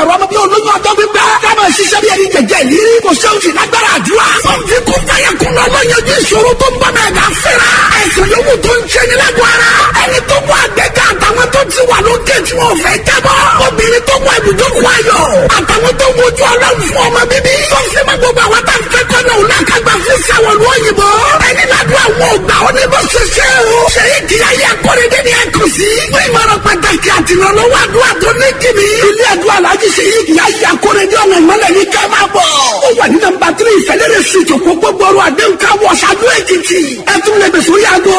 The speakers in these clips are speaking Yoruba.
pàrọ̀ ọmọ bí olóyún ọjọ́ gbígbẹ́. dábàá ṣiṣẹ́ bí ẹni jẹjẹ ìrírí kò ṣe òsì lágbára àdúrà. fọ́nfin kún fàyà kún lọ lọ́yẹ̀dú ìṣòro tó ń bọ́ mẹ́ẹ̀dá fẹ́ra. ẹ̀sìn yòówù tó ń ṣe ní lágbo ara. ẹni tó wọ àgbẹ̀ká àtàwọn tó ti wà lókè tí wọ́n fẹ́ jábọ́. obìnrin tó wọ ibùdókòwò ayọ̀ àtàwọn tó wojú ọlọ́run fún ọmọ bíbí. tó ń fi mọ́ gbogbo àwọn tá ń fẹ́ kọ́nà òun náà kágbá fún sáwọn òyìnbó. ẹni ládùn àwọn ògbà oníbọ̀ṣẹ̀ṣẹ̀ o. ṣèyí kì í ayé akọ́rẹ́dẹ́ ni ẹ kù sí. fún ìmọ̀ràn pàtàkì àtìlọ́lọ́wọ́ àdúrà tó ní kìnnì. ilé àdúrà làájì ṣèyí kì í ayé akọ́rẹ́dẹ́ ọ̀nà ìmọ̀lẹ̀ ní ká máa bọ̀. ó wà ní nọ́mbà 3 Fẹ́lẹ́rẹ́ street òpópó gbọ́rọ̀ àdéhùn káwọ̀ ṣáájú Èkìtì. ẹ tún lè bẹ̀sùn yàgò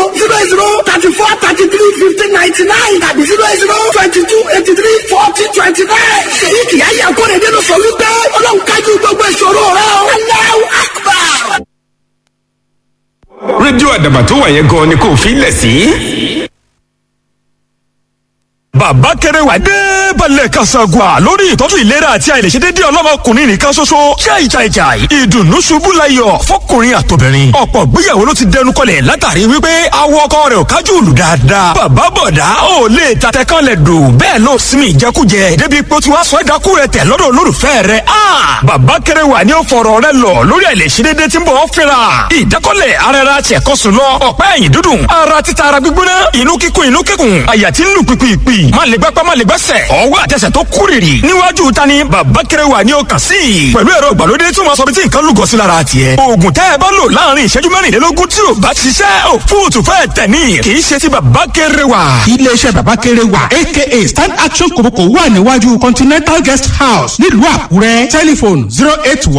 0034331599 tàbí 0022834029. ṣèyí kì í ayé akọ́rẹ́dẹ́ ló sọ wípé ọlọ́run kájú gbogbo ìṣòro rẹ o. Allahu Akbar. rédíò àdàbà tó wà yẹn gan ni kò fi lẹ̀ sí. bàbá kẹrẹwà dé balẹ̀ kasagua lórí ìtọ́jú ìlera àti àìlèṣedédé ọlọ́mọkùnrin nìkan ṣoṣo. jai ìdùnnú ṣubú layọ̀ fọkùnrin àtobìnrin. ọ̀pọ̀ gbéyàwó ló ti dẹnu kọlẹ̀ látàrí wípé awọ ọkọ rẹ̀ ò kájú òlù dáadáa. bàbá bọ̀dá ò lè tatẹ kan lẹ̀ dò bẹ́ẹ̀ ló sinmi ìjẹkújẹ débi pé tí wàá sọ ẹ̀dákú rẹ̀ tẹ̀ lọ́dọ̀ olólùfẹ́ rẹ̀. bàbá kẹrẹwà ni ó fọ̀rọ̀ rẹ̀ lọ lórí àìlèṣedédé tí ń bọ̀ fẹ́ra. ìdákọ́lẹ̀ ara ara ṣẹ̀kọ́sùn lọ ọ̀pá ẹ̀yìn dúdùn ara títa ara gbígbóná inú kíkún àyà tí ń lù pìpìpì má lè gbápá má lè gbẹ́sẹ̀ ọwọ́ àtẹsẹ̀ tó kúrìrì níwájú tani bàbá kẹrẹwà ni ó kàn sí pẹ̀lú ẹ̀rọ ìgbàlódé tí wọ́n sọ bí tí nǹkan lúgọ sí lára tiẹ̀. oògùn tẹ́ ẹ bá lò láàrin ìṣẹ́jú mẹ́rìnlélógún tí ò bá ṣiṣẹ́ òfúùtù fẹ́ẹ̀ tẹ̀ ní kì í ṣe ti bàbá kẹrẹwà. iléeṣẹ́ bàbá kẹrẹwà aka stand action kòbókò wà níwájú Continental Guest House nílùú Àkúrẹ́ tẹlifóònù 081